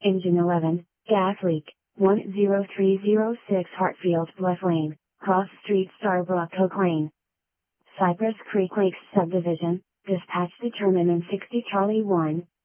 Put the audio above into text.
Engine 11, gas leak, 10306 Hartfield Bluff Lane, Cross Street Starbrook Oak Lane. Cypress Creek Lakes Subdivision, dispatch determinant 60 Charlie 1,